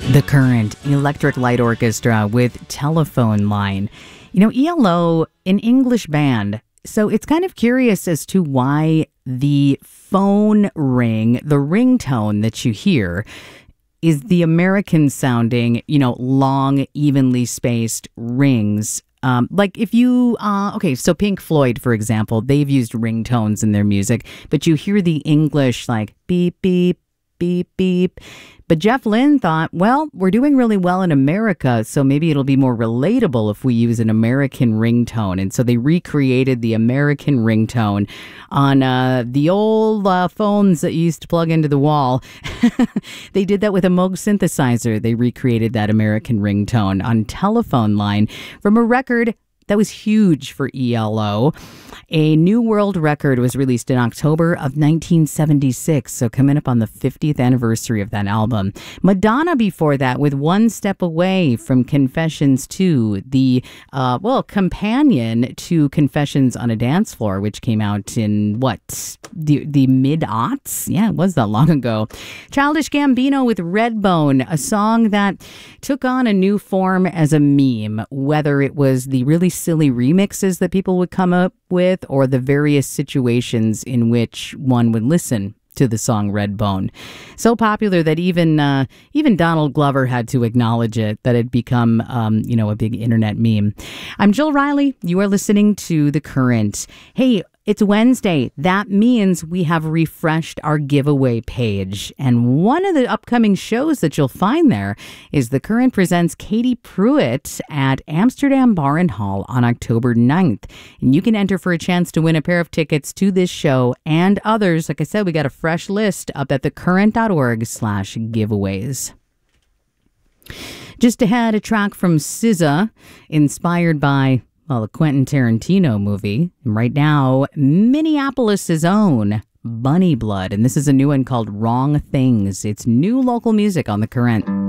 The Current, Electric Light Orchestra with Telephone Line. You know, ELO, an English band, so it's kind of curious as to why the phone ring, the ringtone that you hear, is the American sounding, long, evenly spaced rings. Like if you, so Pink Floyd, for example, they've used ringtones in their music, but you hear the English like beep, beep, beep, beep. But Jeff Lynne thought, well, we're doing really well in America, so maybe it'll be more relatable if we use an American ringtone. And so they recreated the American ringtone on the old phones that you used to plug into the wall. They did that with a Moog synthesizer. They recreated that American ringtone on Telephone Line from a record that was huge for ELO. A new world record was released in October of 1976, so coming up on the 50th anniversary of that album. Madonna before that with One Step Away from Confessions 2, the, companion to Confessions on a Dance Floor, which came out in, the mid-aughts? Yeah, it was that long ago. Childish Gambino with Redbone, a song that took on a new form as a meme, whether it was the really silly remixes that people would come up with or the various situations in which one would listen to the song Redbone. So popular that even Donald Glover had to acknowledge it, that it become, a big internet meme. I'm Jill Riley. You are listening to The Current. Hey, it's Wednesday. That means we have refreshed our giveaway page. And one of the upcoming shows that you'll find there is The Current presents Katie Pruitt at Amsterdam Bar and Hall on October 9th. And you can enter for a chance to win a pair of tickets to this show and others. Like I said, we got a fresh list up at thecurrent.org/giveaways. Just ahead, a track from SZA inspired by the Quentin Tarantino movie. And right now, Minneapolis' own Bunny Blood. And this is a new one called Wrong Things. It's new local music on The Current.